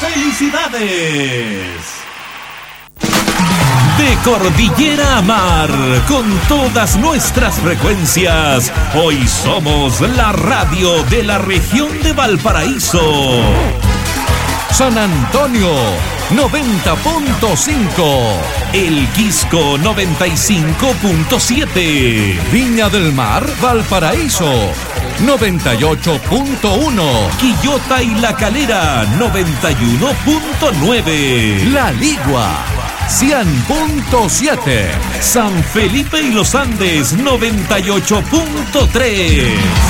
¡Felicidades! De cordillera a mar, con todas nuestras frecuencias, hoy somos la radio de la región de Valparaíso. San Antonio 90.5, El Quisco 95.7, Viña del Mar, Valparaíso 98.1, Quillota y La Calera 91.9, La Ligua 100.7, San Felipe y Los Andes 98.3.